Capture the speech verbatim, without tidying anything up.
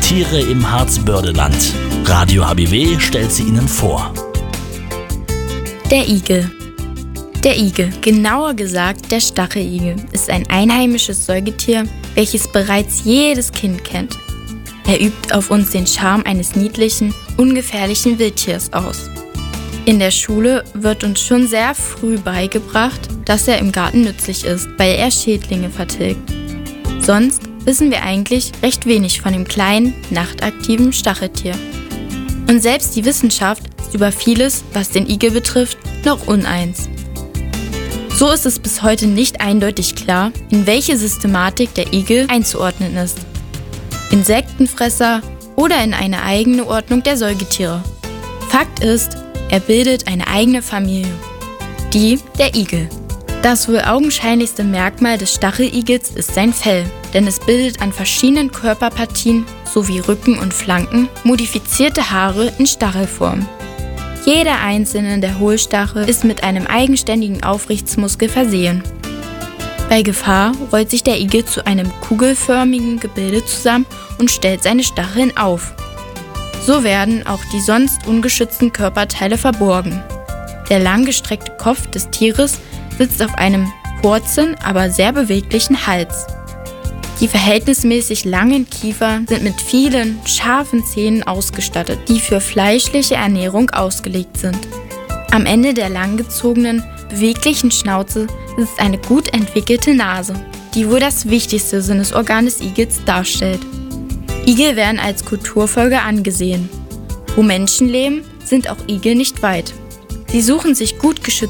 Tiere im Harzbördeland. Radio H B W stellt sie Ihnen vor. Der Igel. Der Igel, genauer gesagt der Stacheligel, ist ein einheimisches Säugetier, welches bereits jedes Kind kennt. Er übt auf uns den Charme eines niedlichen, ungefährlichen Wildtiers aus. In der Schule wird uns schon sehr früh beigebracht, dass er im Garten nützlich ist, weil er Schädlinge vertilgt. Sonst wissen wir eigentlich recht wenig von dem kleinen, nachtaktiven Stacheltier. Und selbst die Wissenschaft ist über vieles, was den Igel betrifft, noch uneins. So ist es bis heute nicht eindeutig klar, in welche Systematik der Igel einzuordnen ist. Insektenfresser oder in eine eigene Ordnung der Säugetiere. Fakt ist, er bildet eine eigene Familie, die der Igel. Das wohl augenscheinlichste Merkmal des Stacheligels ist sein Fell, denn es bildet an verschiedenen Körperpartien sowie Rücken und Flanken modifizierte Haare in Stachelform. Jeder einzelne der Hohlstachel ist mit einem eigenständigen Aufrichtsmuskel versehen. Bei Gefahr rollt sich der Igel zu einem kugelförmigen Gebilde zusammen und stellt seine Stacheln auf. So werden auch die sonst ungeschützten Körperteile verborgen. Der langgestreckte Kopf des Tieres sitzt auf einem kurzen, aber sehr beweglichen Hals. Die verhältnismäßig langen Kiefer sind mit vielen, scharfen Zähnen ausgestattet, die für fleischliche Ernährung ausgelegt sind. Am Ende der langgezogenen, beweglichen Schnauze sitzt eine gut entwickelte Nase, die wohl das wichtigste Sinnesorgan des Igels darstellt. Igel werden als Kulturfolger angesehen. Wo Menschen leben, sind auch Igel nicht weit. Sie suchen sich gut geschützte